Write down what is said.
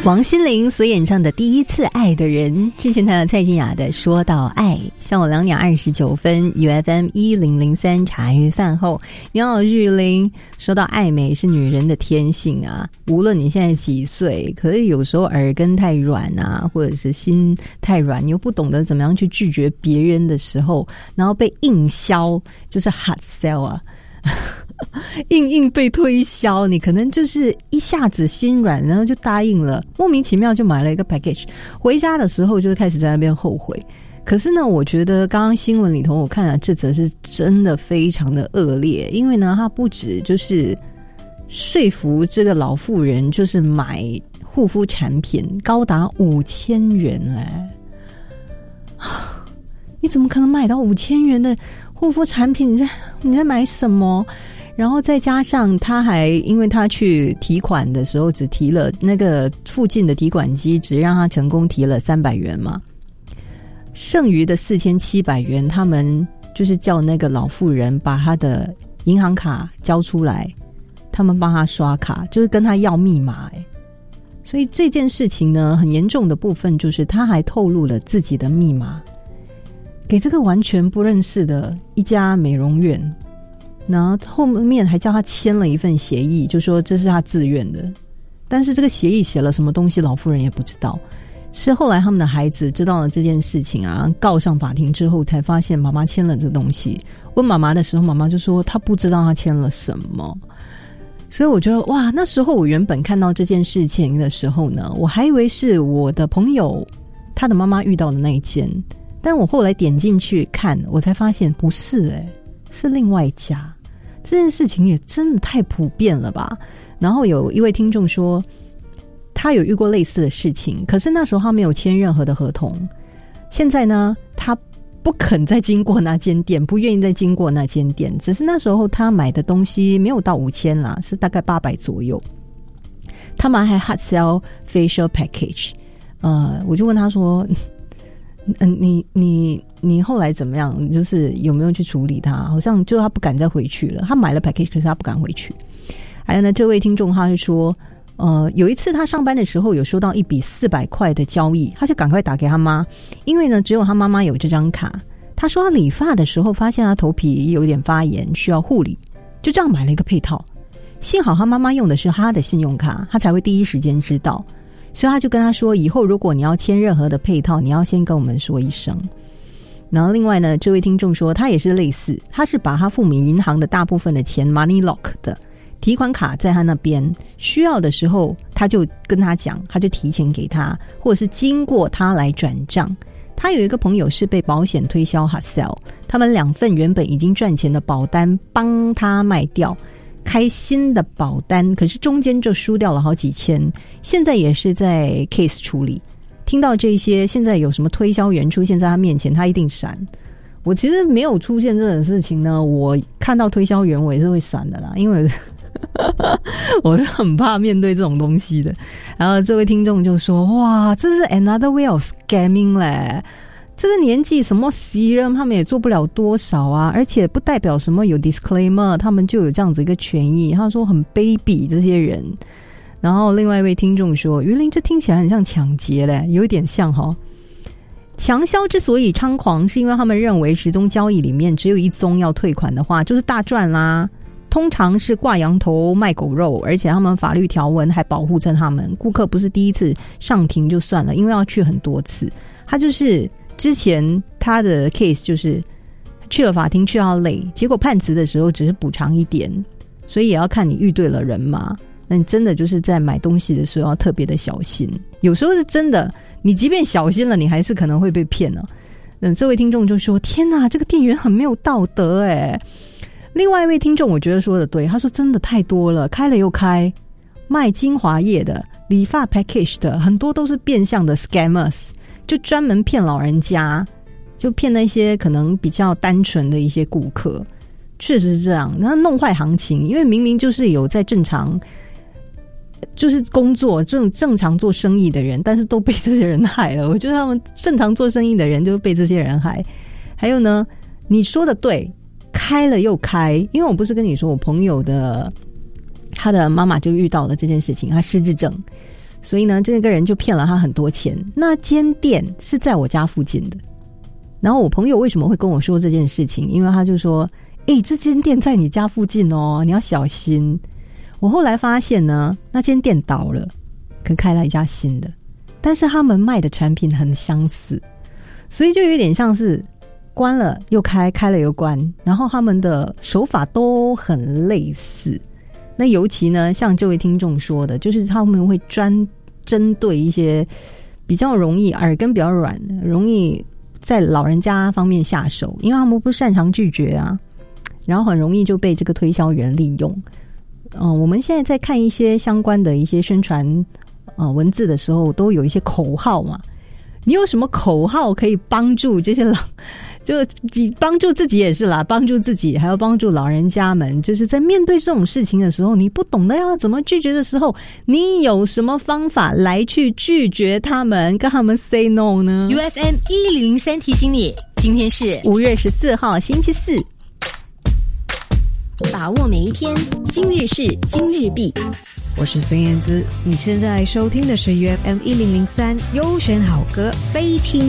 王心凌所演唱的《第一次爱的人》，之前谈了蔡健雅的《说到爱》。下午2点29分 ，UFM 1003茶余饭后，你好，玉玲。说到爱美是女人的天性啊，无论你现在几岁，可是有时候耳根太软啊，或者是心太软，你又不懂得怎么样去拒绝别人的时候，然后被硬销，就是 hard sell 啊。硬被推销，你可能就是一下子心软，然后就答应了，莫名其妙就买了一个 package， 回家的时候就开始在那边后悔。可是呢，我觉得刚刚新闻里头我看了这则是真的非常的恶劣，因为呢，他不止就是说服这个老妇人就是买护肤产品高达5000元你怎么可能买到5000元的护肤产品？你在买什么？然后再加上他还因为他去提款的时候只提了那个附近的提款机只让他成功提了300元嘛，剩余的4700元他们就是叫那个老妇人把他的银行卡交出来，他们帮他刷卡，就是跟他要密码所以这件事情呢，很严重的部分就是他还透露了自己的密码给这个完全不认识的一家美容院，然后后面还叫他签了一份协议，就说这是他自愿的，但是这个协议写了什么东西老妇人也不知道，是后来他们的孩子知道了这件事情啊，告上法庭之后才发现妈妈签了这个东西，问妈妈的时候妈妈就说她不知道她签了什么。所以我觉得哇，那时候我原本看到这件事情的时候呢，我还以为是我的朋友他的妈妈遇到的那一件，但我后来点进去看，我才发现不是是另外一家。这件事情也真的太普遍了吧。然后有一位听众说他有遇过类似的事情，可是那时候他没有签任何的合同，现在呢他不肯再经过那间店，不愿意再经过那间店，只是那时候他买的东西没有到5000啦，是大概800左右。他们还 hard sell facial package， 我就问他说你后来怎么样？就是有没有去处理它？好像就他不敢再回去了。他买了 package， 可是他不敢回去。还有呢，这位听众他是说，有一次他上班的时候有收到一笔400块的交易，他就赶快打给他妈，因为呢只有他妈妈有这张卡。他说他理发的时候发现他头皮有点发炎，需要护理，就这样买了一个配套。幸好他妈妈用的是他的信用卡，他才会第一时间知道。所以他就跟他说，以后如果你要签任何的配套，你要先跟我们说一声。然后另外呢，这位听众说他也是类似，他是把他父母银行的大部分的钱 money lock 的提款卡在他那边，需要的时候他就跟他讲，他就提前给他，或者是经过他来转账。他有一个朋友是被保险推销 hard sell， 他们2份原本已经赚钱的保单帮他卖掉，开新的保单，可是中间就输掉了好几千，现在也是在 case 处理。听到这些，现在有什么推销员出现在他面前，他一定闪。我其实没有出现这种事情呢，我看到推销员我也是会闪的啦，因为我是很怕面对这种东西的。然后这位听众就说，哇，这是 another way of scamming 嘞，这个年纪什么 serum 他们也做不了多少啊，而且不代表什么有 disclaimer 他们就有这样子一个权益。他说很卑鄙这些人。然后另外一位听众说，于林这听起来很像抢劫嘞，有一点像齁。强销之所以猖狂，是因为他们认为10宗交易里面只有1宗要退款的话就是大赚啦，通常是挂羊头卖狗肉，而且他们法律条文还保护着他们，顾客不是第一次上庭就算了，因为要去很多次。他就是之前他的 case 就是去了法庭去到累，结果判词的时候只是补偿一点，所以也要看你遇对了人嘛。那你真的就是在买东西的时候要特别的小心，有时候是真的你即便小心了你还是可能会被骗了。这位听众就说，天哪，这个店员很没有道德耶。另外一位听众我觉得说的对，他说真的太多了，开了又开，卖精华液的、理发 package 的，很多都是变相的 scammers， 就专门骗老人家，就骗那些可能比较单纯的一些顾客。确实是这样，然后弄坏行情，因为明明就是有在正常就是工作正常做生意的人，但是都被这些人害了。我觉得他们正常做生意的人就被这些人害。还有呢，你说的对，开了又开，因为我不是跟你说我朋友的他的妈妈就遇到了这件事情，他失智症， 所以呢，这个人就骗了他很多钱。那间店是在我家附近的，然后我朋友为什么会跟我说这件事情？因为他就说：“这间店在你家附近哦，你要小心。”我后来发现呢，那间店倒了，可开了一家新的，但是他们卖的产品很相似，所以就有点像是关了又开，开了又关，然后他们的手法都很类似。那尤其呢，像这位听众说的，就是他们会针对一些比较容易耳根比较软的，容易在老人家方面下手，因为他们不擅长拒绝啊，然后很容易就被这个推销员利用。我们现在在看一些相关的一些宣传文字的时候，都有一些口号嘛。你有什么口号可以帮助这些就帮助自己也是啦，帮助自己还要帮助老人家们，就是在面对这种事情的时候，你不懂得要怎么拒绝的时候，你有什么方法来去拒绝他们，跟他们 say no 呢？ UFM 1003提醒你，今天是 5月14号星期四， 把握每一天，今日事今日毕。 我是孙燕姿，你现在收听的是 UFM 1003优选好歌，非听